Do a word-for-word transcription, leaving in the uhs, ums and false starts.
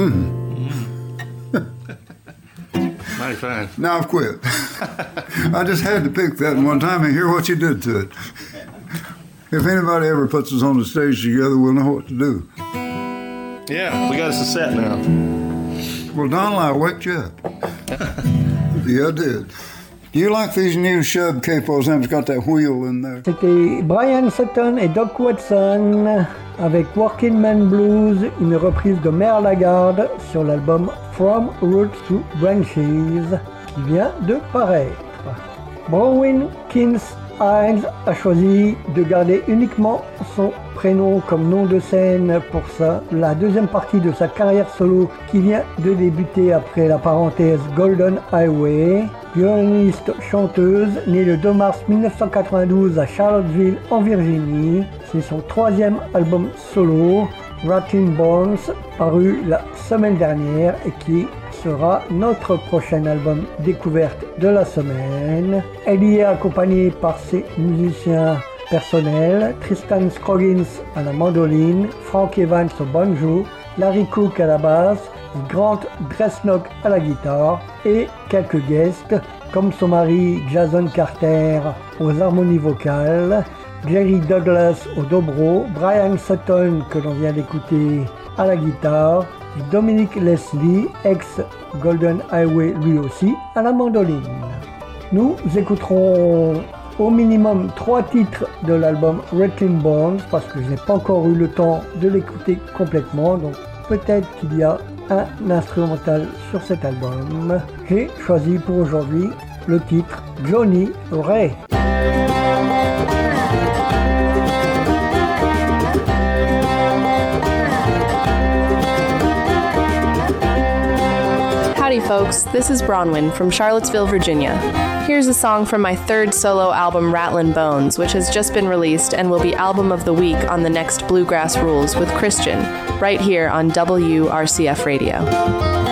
Mighty fine. Now I've quit. I just had to pick that one time and hear what you did to it. If anybody ever puts us on the stage together, we'll know what to do. Yeah, we got us a set now. Well, Donald, I waked you up. Yeah, I did. Do you like these new Shub capos? It's got that wheel in there. C'était Brian Sutton et Doc Watson avec Working Man Blues, une reprise de Merle Lagarde sur l'album From Roots to Branches qui vient de paraître. Bronwyn Kings-Hines a choisi de garder uniquement son prénom comme nom de scène pour ça, la deuxième partie de sa carrière solo qui vient de débuter après la parenthèse Golden Highway. Violoniste chanteuse, née le deux mars mille neuf cent quatre-vingt-douze à Charlottesville en Virginie. C'est son troisième album solo, Rattling Bones, paru la semaine dernière et qui sera notre prochain album découverte de la semaine. Elle y est accompagnée par ses musiciens personnels, Tristan Scroggins à la mandoline, Frank Evans au banjo, Larry Cook à la basse, Grant Dresnock à la guitare et quelques guests comme son mari Jason Carter aux harmonies vocales, Jerry Douglas au dobro, Brian Sutton que l'on vient d'écouter à la guitare, Dominic Leslie, ex-Golden Highway lui aussi, à la mandoline. Nous écouterons au minimum trois titres de l'album Rattling Bones parce que je n'ai pas encore eu le temps de l'écouter complètement, donc peut-être qu'il y a un instrumental sur cet album. J'ai choisi pour aujourd'hui le titre Johnny Ray. Howdy folks, this is Bronwyn from Charlottesville, Virginia. Here's a song from my third solo album, Rattlin' Bones, which has just been released and will be Album of the Week on the next Bluegrass Rules with Christian, right here on W R C F Radio.